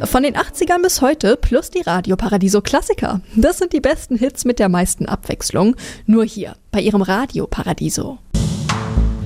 Von den 80ern bis heute plus die Radio Paradiso Klassiker. Das sind die besten Hits mit der meisten Abwechslung. Nur hier, bei Ihrem Radio Paradiso.